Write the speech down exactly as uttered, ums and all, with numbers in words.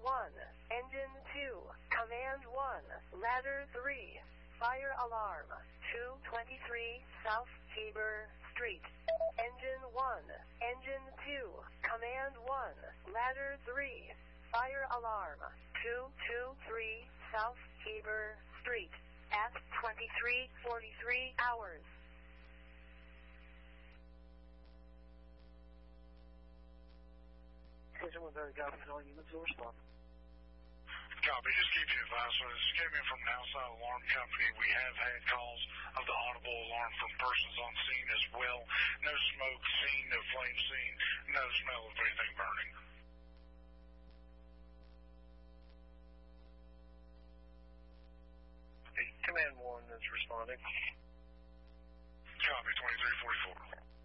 one, Engine two, Command one, Ladder three, Fire Alarm, two twenty-three South Tabor Street. Engine one, Engine two, Command one, Ladder three, Fire Alarm, two twenty-three South Tabor Street, at twenty-three forty-three hours. Engine one, very copy. All units will respond. Copy. Just keep you advised. So this came in from an outside alarm company. We have had calls of the audible alarm from persons on scene as well. No smoke seen, no flame seen, no smell of anything burning. Command one is responding.